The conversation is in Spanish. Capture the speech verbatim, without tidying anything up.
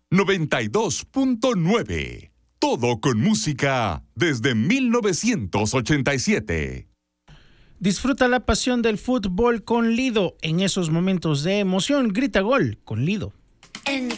noventa y dos punto nueve. Todo con música desde mil novecientos ochenta y siete. Disfruta la pasión del fútbol con Lido. En esos momentos de emoción, grita gol con Lido. En